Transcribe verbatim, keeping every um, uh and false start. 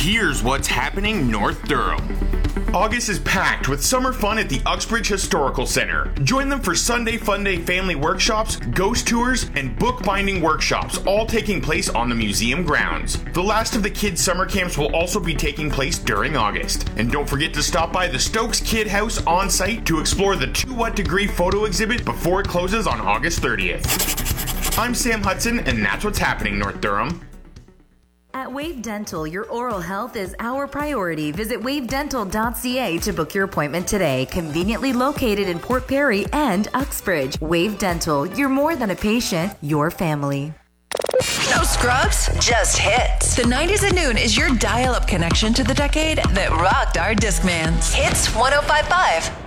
Here's what's happening North Durham. August is packed with summer fun at the Uxbridge Historical Center. Join them for Sunday Fun Day family workshops, ghost tours, and bookbinding workshops, all taking place on the museum grounds. The last of the kids' summer camps will also be taking place during August. And don't forget to stop by the Stokes Kid House on site to explore the To What Degree photo exhibit before it closes on August thirtieth. I'm Sam Hudson, and that's what's happening North Durham. At Wave Dental, your oral health is our priority. Visit wave dental dot c a to book your appointment today. Conveniently located in Port Perry and Uxbridge. Wave Dental, you're more than a patient, your family. No scrubs, just hits. The nineties at noon is your dial-up connection to the decade that rocked our Discmans. Hits one oh five point five.